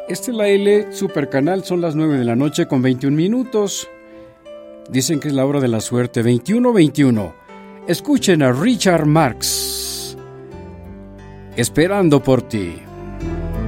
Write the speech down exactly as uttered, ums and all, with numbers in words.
Este es la L Super Canal, son las nueve de la noche con veintiún minutos. Dicen que es la hora de la suerte, veintiuno veintiuno. Escuchen a Richard Marx, Esperando por ti.